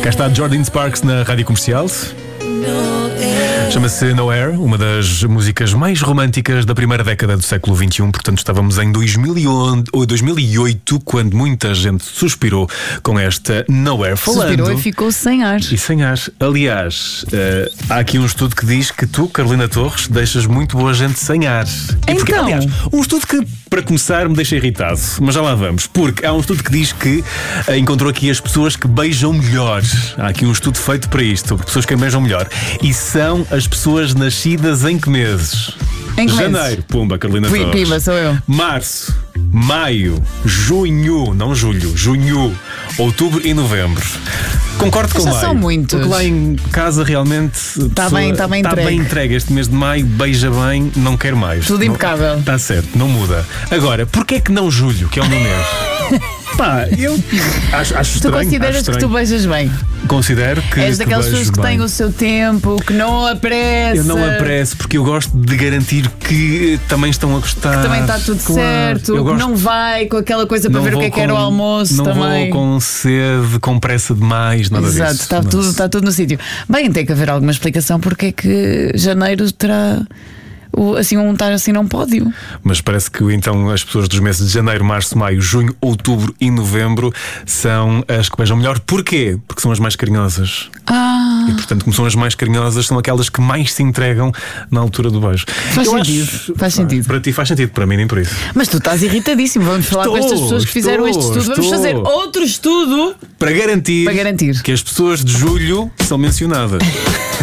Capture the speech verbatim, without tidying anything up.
Cá está Jordan Sparks na Rádio Comercial. Chama-se Nowhere, uma das músicas mais românticas da primeira década do século vinte e um. Portanto, estávamos em dois mil e onze, ou dois mil e oito, quando muita gente suspirou com esta Nowhere. Falando... Suspirou e ficou sem ar. E sem ar. Aliás, uh, há aqui um estudo que diz que tu, Carolina Torres, deixas muito boa gente sem ar. E porque, então... aliás, um estudo que, para começar, me deixa irritado. Mas já lá vamos. Porque há um estudo que diz que uh, encontrou aqui as pessoas que beijam melhor. Há aqui um estudo feito para isto, sobre pessoas que beijam melhor. E são as pessoas nascidas em que meses? Em que Janeiro, meses? pumba, Carolina Fui, Torres. pima, sou eu. Março, maio, junho, não julho, junho, outubro e novembro. Concordo com o Já maio. são muitos. Porque lá em casa realmente Está bem, está bem está entregue. bem entregue. Este mês de maio, beija bem, não quero mais. Tudo impecável. Está certo, não muda. Agora, porquê é que não julho, que é o meu mês? Pá, eu acho, acho Tu estranho. consideras acho que tu estranho. beijas bem? Considero que. És que daquelas beijo pessoas que bem. têm o seu tempo, que não apressa. Eu não apresso porque eu gosto de garantir que também estão a gostar. Que também está tudo Claro. certo, Eu que gosto- não vai com aquela coisa para Não ver o vou que é que era o com- almoço não também. vou com sede, com pressa demais, nada Exato, disso. está Não. tudo, está tudo no sítio. Bem, tem que haver alguma explicação porque é que janeiro terá o, assim, um estar assim num pódio. Mas parece que então as pessoas dos meses de janeiro, março, maio, junho, outubro e novembro são as que beijam melhor. Porquê? Porque são as mais carinhosas. Ah, E portanto, como são as mais carinhosas, são aquelas que mais se entregam na altura do beijo. Faz Eu sentido, acho- faz pá, sentido. Para ti faz sentido, para mim nem por isso. mas tu estás irritadíssimo. Vamos falar com Estou, estas pessoas que fizeram este estou, estudo. Vamos estou. fazer outro estudo Para garantir, para garantir. que as pessoas de julho são mencionadas.